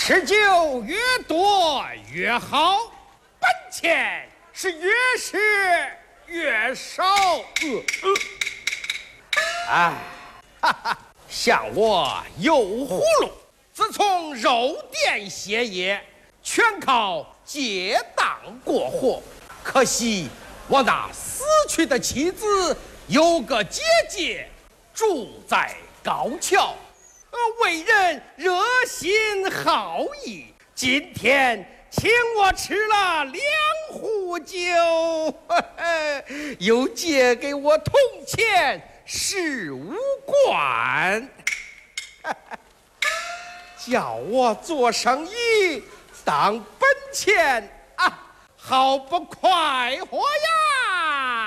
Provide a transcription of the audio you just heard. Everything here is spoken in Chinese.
吃酒越多越好，本钱是越吃越少。哎，哈哈，像我油葫芦，自从肉店歇业，全靠借档过活。可惜我那死去的妻子有个姐姐，住在高桥，为人热心好义，今天请我吃了2壶酒，又借给我铜钱15贯，叫我做生意当本钱啊，好不快活呀！